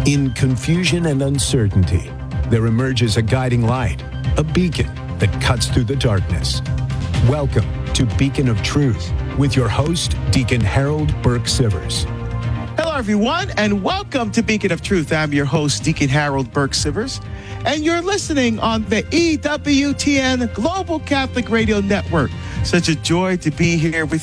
In confusion and uncertainty, there emerges a guiding light, a beacon that cuts through the darkness. Welcome to Beacon of Truth with your host, Deacon Harold Burke-Sivers. Hello, everyone, and welcome to Beacon of Truth. I'm your host, Deacon Harold Burke-Sivers, and you're listening on the EWTN Global Catholic Radio Network. Such a joy to be here with